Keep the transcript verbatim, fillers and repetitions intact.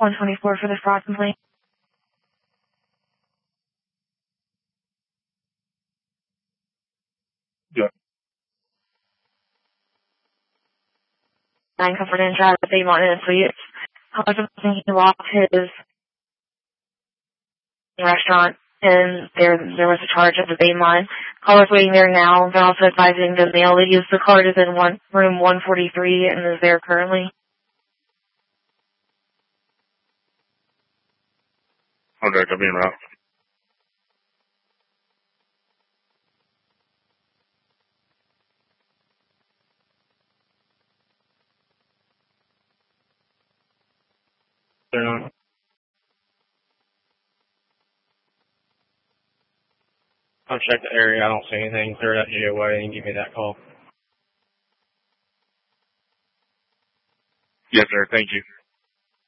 one twenty-four for the fraud complaint. Yeah. Nine Comfort Inn Drive, Baymont Inn Suites. Caller thinking he lost his restaurant, and there there was a charge at the Baymont. Caller's waiting there now. They're also advising the male that used the card is in one, room one forty-three and is there currently. Okay, I'll be en route. They're on. I'll check the area. I don't see anything. Clear that G O A and give me that call. Yes, sir. Thank you.